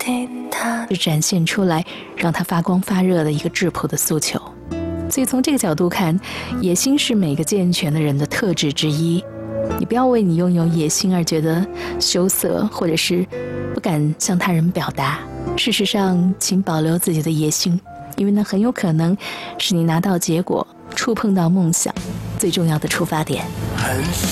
是展现出来让他发光发热的一个质朴的诉求。所以从这个角度看，野心是每个健全的人的特质之一。你不要为你拥有野心而觉得羞涩，或者是不敢向他人表达。事实上，请保留自己的野心，因为那很有可能是你拿到结果、触碰到梦想最重要的出发点。